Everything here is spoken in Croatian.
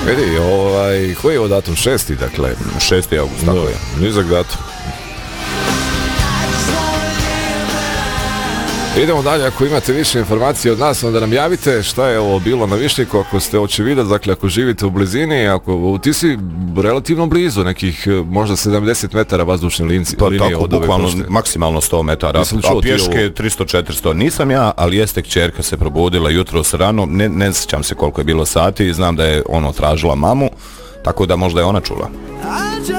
Vidi, koji je ovo datum? 6. dakle? 6. august, tako je. Nizak datum. Idemo dalje, ako imate više informacije od nas, onda nam javite šta je ovo bilo na Višnjiku, ako ste očevidac, dakle ako živite u blizini, ako ti si relativno blizu, nekih možda 70 metara vazdušne linije. Pa tako, bukvalno maksimalno 100 metara, a pješke 300-400. Nisam ja, ali jeste kćerka se probudila jutros rano, ne sjećam se koliko je bilo sati, znam da je tražila mamu, tako da možda je ona čula.